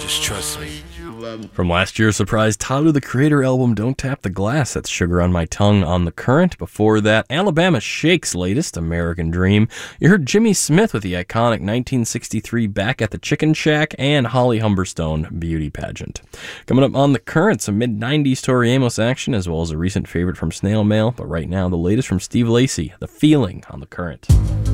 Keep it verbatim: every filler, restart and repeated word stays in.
Just trust me. From last year's surprise Tyler, the Creator album, Don't Tap the Glass. That's Sugar on My Tongue on The Current. Before that, Alabama Shake's latest, American Dream. You heard Jimmy Smith with the iconic nineteen sixty-three Back at the Chicken Shack, and Holly Humberstone, Beauty Pageant. Coming up on The Current, some mid-nineties Tori Amos action, as well as a recent favorite from Snail Mail. But right now, the latest from Steve Lacy, The Feeling on The Current.